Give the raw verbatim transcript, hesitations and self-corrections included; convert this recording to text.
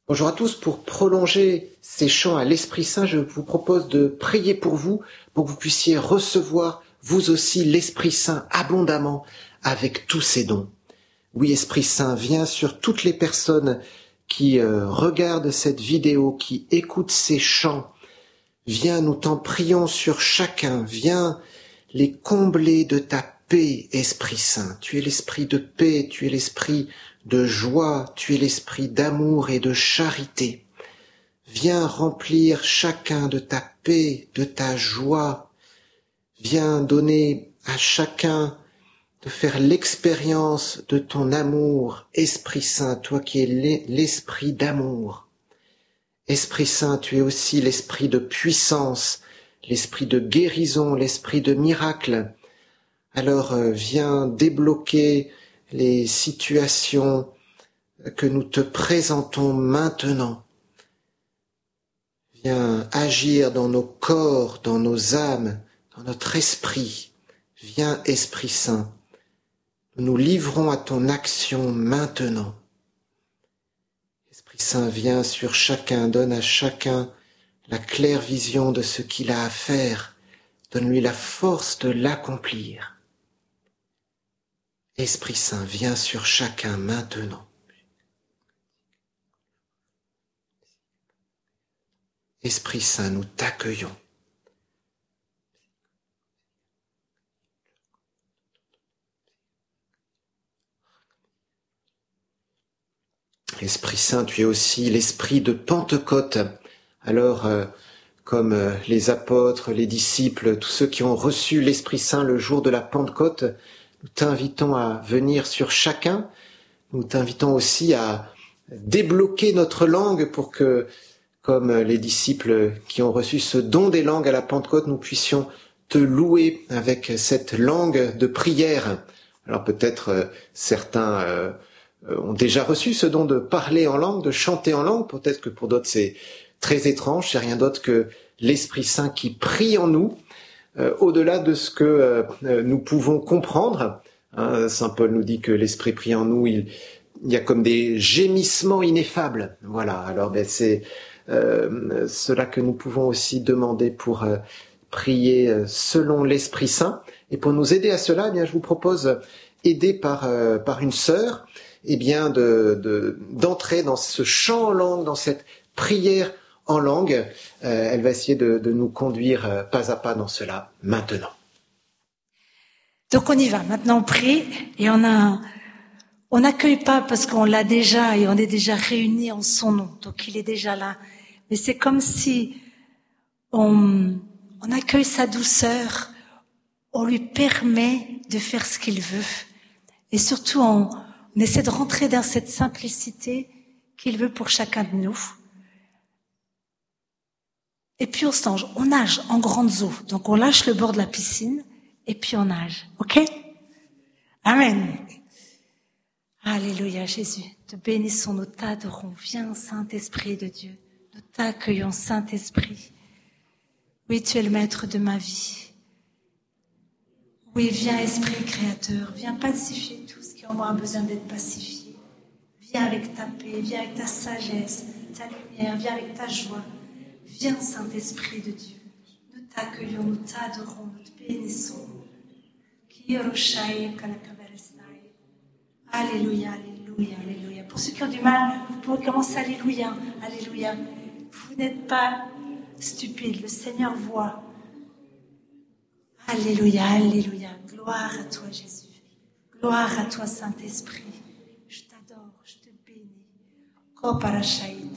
Bonjour à tous, pour prolonger ces chants à l'Esprit Saint, je vous propose de prier pour vous, pour que vous puissiez recevoir vous aussi l'Esprit Saint abondamment avec tous ses dons. Oui, Esprit Saint, viens sur toutes les personnes qui euh, regardent cette vidéo, qui écoutent ces chants. Viens, nous t'en prions sur chacun, viens les combler de ta paix, Esprit Saint. Tu es l'esprit de paix, tu es l'esprit de joie, tu es l'esprit d'amour et de charité. Viens remplir chacun de ta paix, de ta joie. Viens donner à chacun de faire l'expérience de ton amour, Esprit Saint, toi qui es l'esprit d'amour. Esprit Saint, tu es aussi l'esprit de puissance, l'esprit de guérison, l'esprit de miracle. Alors euh, viens débloquer les situations que nous te présentons maintenant. Viens agir dans nos corps, dans nos âmes, dans notre esprit. Viens, Esprit Saint. Nous nous livrons à ton action maintenant. Esprit Saint, viens sur chacun, donne à chacun la claire vision de ce qu'il a à faire. Donne-lui la force de l'accomplir. Esprit Saint, viens sur chacun maintenant. Esprit Saint, nous t'accueillons. Esprit Saint, tu es aussi l'esprit de Pentecôte. Alors, euh, comme euh, les apôtres, les disciples, tous ceux qui ont reçu l'Esprit Saint le jour de la Pentecôte, nous t'invitons à venir sur chacun. Nous t'invitons aussi à débloquer notre langue pour que, comme les disciples qui ont reçu ce don des langues à la Pentecôte, nous puissions te louer avec cette langue de prière. Alors peut-être euh, certains euh, ont déjà reçu ce don de parler en langue, de chanter en langue. Peut-être que pour d'autres c'est très étrange, c'est rien d'autre que l'Esprit Saint qui prie en nous. Euh, au-delà de ce que euh, nous pouvons comprendre, hein, Saint Paul nous dit que l'Esprit prie en nous, il, il y a comme des gémissements ineffables. Voilà, alors ben, c'est euh, cela que nous pouvons aussi demander pour euh, prier euh, selon l'Esprit Saint. Et pour nous aider à cela, eh bien, je vous propose, aidé par, euh, par une sœur, eh bien, de, de, d'entrer dans ce chant en langue, dans cette prière en langue. Euh, elle va essayer de, de nous conduire euh, pas à pas dans cela maintenant. Donc on y va. Maintenant on prie et on a, on n'accueille pas parce qu'on l'a déjà et on est déjà réunis en son nom. Donc il est déjà là. Mais c'est comme si on, on accueille sa douceur, on lui permet de faire ce qu'il veut. Et surtout on, on essaie de rentrer dans cette simplicité qu'il veut pour chacun de nous. Et puis on se lance, on nage en grandes eaux. Donc on lâche le bord de la piscine et puis on nage. Ok? Amen. Alléluia Jésus. Te bénissons, nous t'adorons. Viens Saint-Esprit de Dieu. Nous t'accueillons Saint-Esprit. Oui, tu es le maître de ma vie. Oui, viens Esprit créateur. Viens pacifier tout ce qui en moi a besoin d'être pacifié. Viens avec ta paix, viens avec ta sagesse, ta lumière, viens avec ta joie. Viens, Saint-Esprit de Dieu. Nous t'accueillons, nous t'adorons, nous te bénissons. Alléluia, alléluia, alléluia. Pour ceux qui ont du mal, vous pouvez commencer alléluia, alléluia. Vous n'êtes pas stupides, le Seigneur voit. Alléluia, alléluia. Gloire à toi, Jésus. Gloire à toi, Saint-Esprit. Je t'adore, je te bénis.